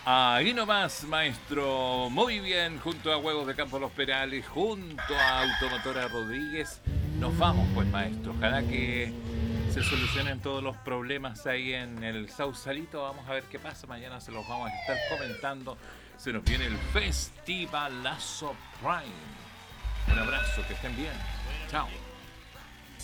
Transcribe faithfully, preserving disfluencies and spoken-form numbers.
Ahí nomás, maestro. Muy bien, junto a Huevos de Campo Los Perales, junto a Automotora Rodríguez. Nos vamos, pues, maestro. Ojalá que se solucionen todos los problemas ahí en el Sausalito. Vamos a ver qué pasa. Mañana se los vamos a estar comentando. Se nos viene el Festivalazo Prime. Un abrazo, que estén bien. Chao.